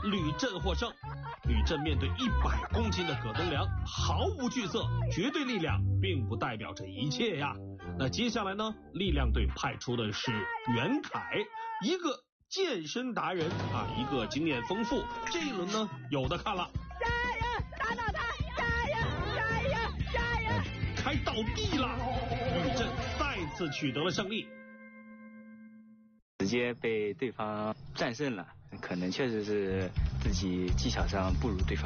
吕震获胜。吕震面对100公斤的葛东良，毫无惧色，绝对力量并不代表着一切呀。那接下来呢，力量队派出的是袁凯，一个健身达人啊，一个经验丰富，这一轮呢有的看了。 加油，打倒他！加油，加油，加油！ 开倒地了，吕震再次取得了胜利。 直接被对方战胜了，可能确实是自己技巧上不如对方。